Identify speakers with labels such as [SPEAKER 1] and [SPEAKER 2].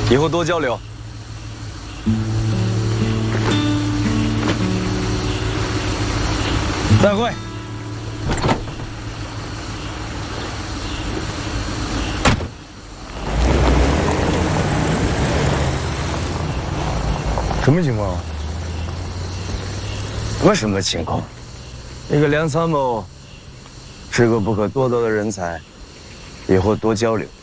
[SPEAKER 1] 以后多交流。再会。什么情况啊？什么情况？那个梁参谋是个不可多得的人才，以后多交流。